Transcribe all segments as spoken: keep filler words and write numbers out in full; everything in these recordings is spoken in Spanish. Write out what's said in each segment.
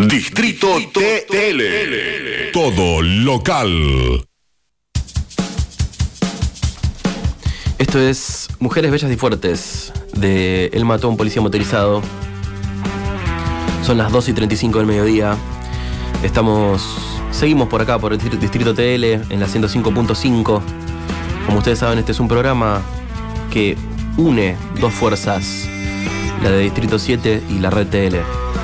Distrito T L. Todo local. Esto es Mujeres Bellas y Fuertes, de Él mató a un policía motorizado. Son las dos y treinta y cinco del mediodía. Estamos, seguimos por acá, por el Distrito T L, en la ciento cinco punto cinco. Como ustedes saben, este es un programa que une dos fuerzas, la de Distrito siete y la red T L.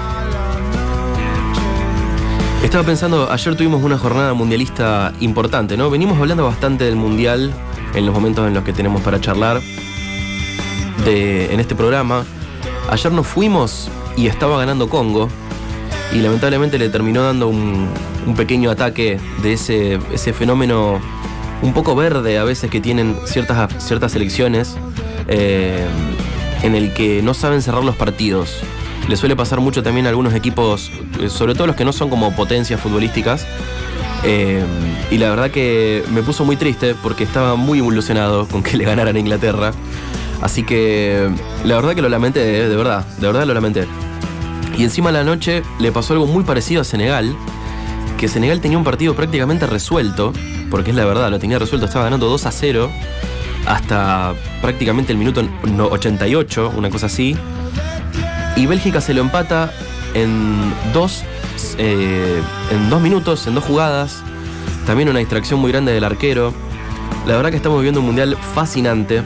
Estaba pensando, ayer tuvimos una jornada mundialista importante, ¿no? Venimos hablando bastante del mundial en los momentos en los que tenemos para charlar de, en este programa. Ayer nos fuimos y estaba ganando Congo y lamentablemente le terminó dando un, un pequeño ataque de ese, ese fenómeno un poco verde a veces que tienen ciertas, ciertas selecciones, eh, en el que no saben cerrar los partidos. Le suele pasar mucho también a algunos equipos, sobre todo los que no son como potencias futbolísticas. Eh, y la verdad que me puso muy triste porque estaba muy ilusionado con que le ganaran a Inglaterra. Así que la verdad que lo lamenté, de verdad, de verdad lo lamenté. Y encima a la noche le pasó algo muy parecido a Senegal, que Senegal tenía un partido prácticamente resuelto, porque es la verdad, lo tenía resuelto, estaba ganando dos a cero hasta prácticamente el minuto ochenta y ocho, una cosa así. Y Bélgica se lo empata en dos, eh, en dos minutos, en dos jugadas. También una distracción muy grande del arquero. La verdad que estamos viviendo un mundial fascinante.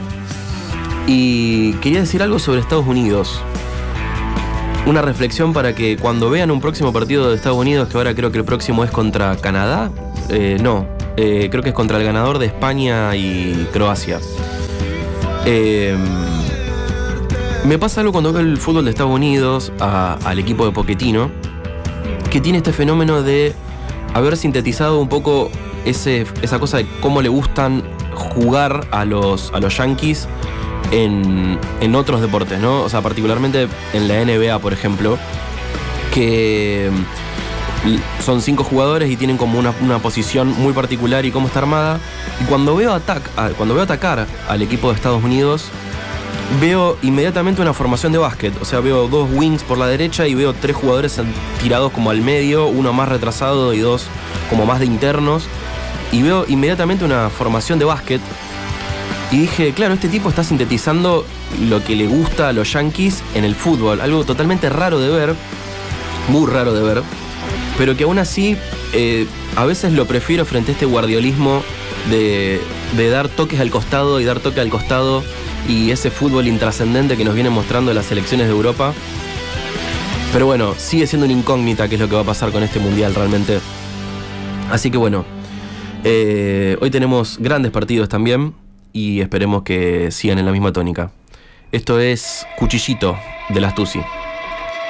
Y quería decir algo sobre Estados Unidos. Una reflexión para que cuando vean un próximo partido de Estados Unidos, que ahora creo que el próximo es contra Canadá. Eh, no, eh, creo que es contra el ganador de España y Croacia. Eh... Me pasa algo cuando veo el fútbol de Estados Unidos, a, al equipo de Pochettino, que tiene este fenómeno de haber sintetizado un poco ese, esa cosa de cómo le gustan jugar a los, a los Yankees en, en otros deportes, ¿no? O sea, particularmente en la N B A, por ejemplo, que son cinco jugadores y tienen como una, una posición muy particular y cómo está armada. Y cuando veo, atac, cuando veo atacar al equipo de Estados Unidos, veo inmediatamente una formación de básquet. O sea, veo dos wings por la derecha y veo tres jugadores tirados como al medio, uno más retrasado y dos como más de internos. Y veo inmediatamente una formación de básquet. Y dije, claro, este tipo está sintetizando lo que le gusta a los Yankees en el fútbol. Algo totalmente raro de ver, muy raro de ver, pero que aún así eh, a veces lo prefiero frente a este guardiolismo de, de dar toques al costado y dar toque al costado. Y ese fútbol intrascendente que nos vienen mostrando las selecciones de Europa. Pero bueno, sigue siendo una incógnita qué es lo que va a pasar con este mundial realmente. Así que bueno, eh, hoy tenemos grandes partidos también y esperemos que sigan en la misma tónica. Esto es Cuchillito de las Tusi.